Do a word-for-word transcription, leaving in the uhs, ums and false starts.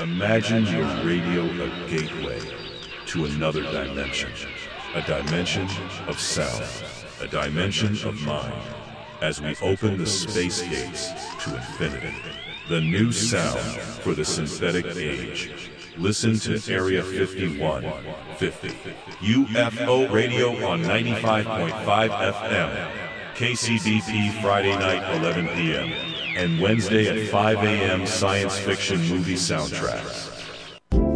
Imagine your radio a gateway to another dimension. A dimension of sound. A dimension of mind. As we open the space gates to infinity. The new sound for the synthetic age. Listen to Area fifty-one fifty. U F O Radio on ninety-five point five F M. K C B P Friday night eleven p m and Wednesday at five a m science fiction movie soundtracks.